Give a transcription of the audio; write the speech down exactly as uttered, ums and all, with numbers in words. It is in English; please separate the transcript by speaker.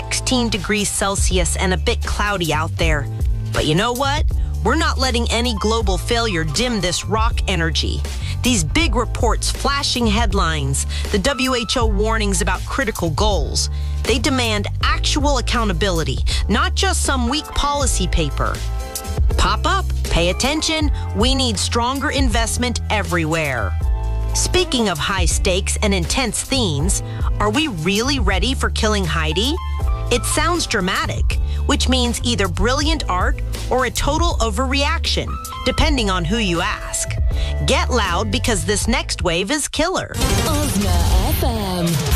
Speaker 1: sixteen degrees Celsius and a bit cloudy out there. But you know what? We're not letting any global failure dim this rock energy. These big reports, flashing headlines, the W H O warnings about critical goals, they demand actual accountability, not just some weak policy paper. Pop up, pay attention, we need stronger investment everywhere. Speaking of high stakes and intense themes, are we really ready for killing Heidi? It sounds dramatic, which means either brilliant art or a total overreaction, depending on who you ask. Get loud because this next wave is killer.
Speaker 2: Ozma F M.